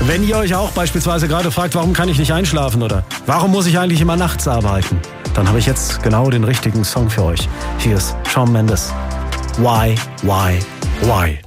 Wenn ihr euch auch beispielsweise gerade fragt, warum kann ich nicht einschlafen oder warum muss ich eigentlich immer nachts arbeiten, dann habe ich jetzt genau den richtigen Song für euch. Hier ist Shawn Mendes. Why?